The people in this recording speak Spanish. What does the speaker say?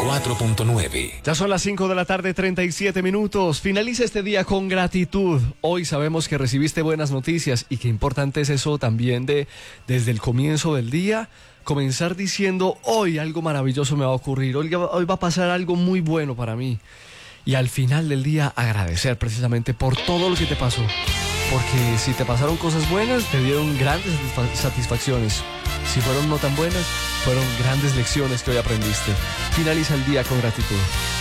94.9. Ya son las 5 de la tarde, 37 minutos. Finaliza este día con gratitud. Hoy sabemos que recibiste buenas noticias y qué importante es eso también desde el comienzo del día. Comenzar diciendo, hoy algo maravilloso me va a ocurrir, hoy va a pasar algo muy bueno para mí. Y al final del día agradecer precisamente por todo lo que te pasó. Porque si te pasaron cosas buenas, te dieron grandes satisfacciones. Si fueron no tan buenas, fueron grandes lecciones que hoy aprendiste. Finaliza el día con gratitud.